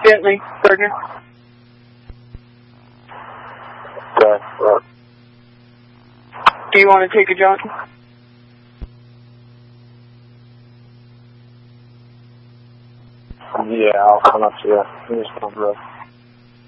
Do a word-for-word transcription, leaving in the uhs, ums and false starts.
Gently, Gardner. Okay. Well, do you want to take a joint? Yeah, I'll come up to you. Here's my bro.